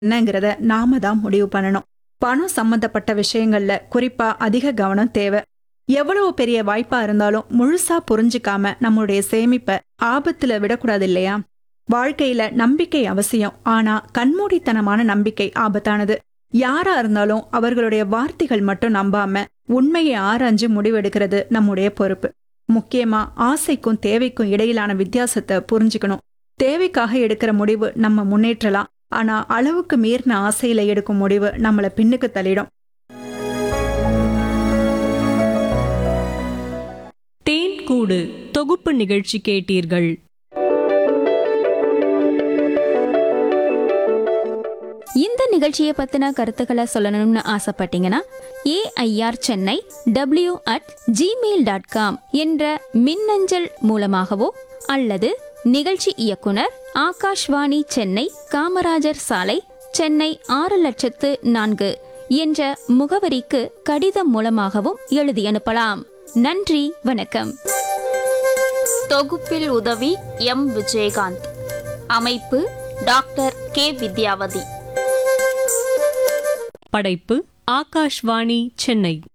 என்னங்கிறத நாம தான் முடிவு பண்ணணும். பணம் சம்பந்தப்பட்ட விஷயங்கள்ல குறிப்பா அதிக கவனம் தேவை. எவ்வளவு பெரிய வாய்ப்பா இருந்தாலும் முழுசா புரிஞ்சுக்காம நம்மளுடைய சேமிப்பை ஆபத்துல விடக்கூடாது இல்லையா? வாழ்க்கையில நம்பிக்கை அவசியம். ஆனா கண்மூடித்தனமான நம்பிக்கை ஆபத்தானது. யாரா இருந்தாலும் அவர்களுடைய வார்த்தைகள் மட்டும் நம்பாம உண்மையை ஆராய்ஞ்சு முடிவெடுக்கிறது நம்முடைய பொறுப்பு. முக்கியமா ஆசைக்கும் தேவைக்கும் இடையிலான வித்தியாசத்தை புரிஞ்சுக்கணும். தேவைக்காக எடுக்கிற முடிவு நம்ம முன்னேற்றலாம். ஆனா அளவுக்கு மீறின ஆசையில எடுக்கும் முடிவு நம்மள பின்னுக்கு தள்ளிடும். தேன் கூடு தொகுப்பு நிகழ்ச்சி கேட்டீர்கள். இந்த நிகழ்ச்சியை பத்தின கருத்துக்களை சொல்லணும்னு ஆசைப்பட்டீங்கன்னா AIRChennai@gmail.com என்ற மின்னஞ்சல் மூலமாகவோ அல்லது நிகழ்ச்சி இயக்குனர் ஆகாஷ்வாணி சென்னை, காமராஜர் சாலை, சென்னை 600400 என்ற முகவரிக்கு கடிதம் மூலமாகவும் எழுதி அனுப்பலாம். நன்றி, வணக்கம். தொகுப்பில் உதவி எம். விஜயகாந்த். அமைப்பு டாக்டர் கே. வித்யாவதி. படைப்பு ஆகாஷ்வாணி சென்னை.